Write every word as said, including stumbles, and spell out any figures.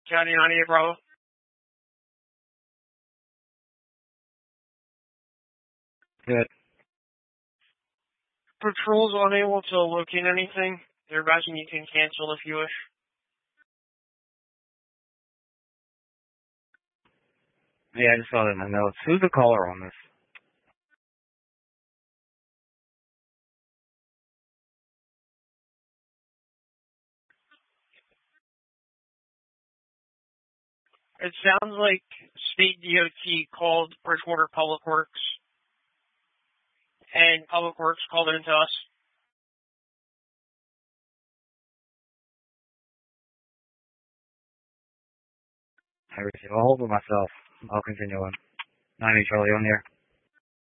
County ninety-eight Bravo. Good. Patrol's unable to locate anything. They're advising you can cancel if you wish. Yeah, I just saw that in the notes. Who's the caller on this? It sounds like State D O T called Bridgewater Public Works, and Public Works called it into us. I received a hold of myself. I'll continue on. ninety Charlie on here.